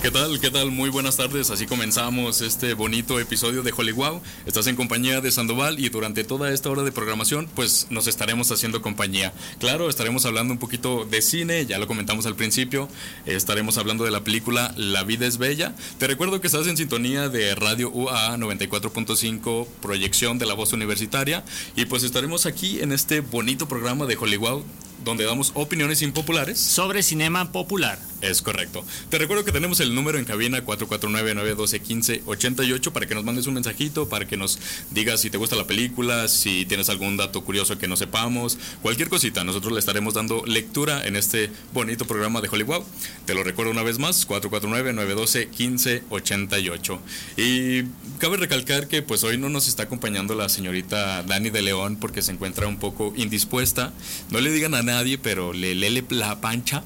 ¿Qué tal? ¿Qué tal? Muy buenas tardes. Así comenzamos este bonito episodio de Hollywood. Estás en compañía de Sandoval y durante toda esta hora de programación pues nos estaremos haciendo compañía. Claro, estaremos hablando un poquito de cine, ya lo comentamos al principio. Estaremos hablando de la película La vida es bella. Te recuerdo que estás en sintonía de Radio UAA 94.5, proyección de la voz universitaria. Y pues estaremos aquí en este bonito programa de Hollywood, donde damos opiniones impopulares sobre cinema popular. Es correcto. Te recuerdo que tenemos el número en cabina 449-912-1588 para que nos mandes un mensajito, para que nos digas si te gusta la película, si tienes algún dato curioso que no sepamos, cualquier cosita. Nosotros le estaremos dando lectura en este bonito programa de Hollywood. Te lo recuerdo una vez más, 449-912-1588. Y cabe recalcar que pues hoy no nos está acompañando la señorita Dani de León porque se encuentra un poco indispuesta. No le digan a nadie, pero le lele la pancha.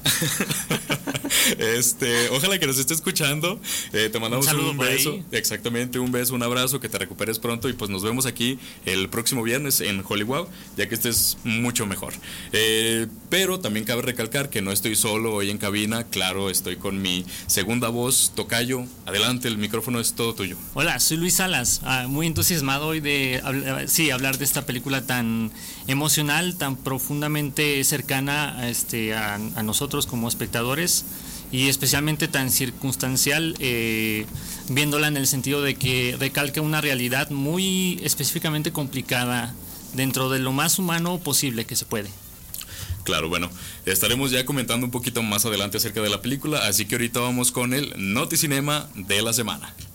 Ojalá que nos esté escuchando. Te mandamos un beso. Exactamente, un beso, un abrazo, que te recuperes pronto y pues nos vemos aquí el próximo viernes en Hollywood, ya que estés mucho mejor. Pero también cabe recalcar que no estoy solo hoy en cabina. Claro, estoy con mi segunda voz, Tocayo. Adelante, el micrófono es todo tuyo. Hola, soy Luis Salas, muy entusiasmado hoy de hablar de esta película tan emocional, tan profundamente cercana a nosotros como espectadores, y especialmente tan circunstancial, viéndola en el sentido de que recalca una realidad muy específicamente complicada dentro de lo más humano posible que se puede. Claro, bueno, estaremos ya comentando un poquito más adelante acerca de la película, así que ahorita vamos con el Noticinema de la semana.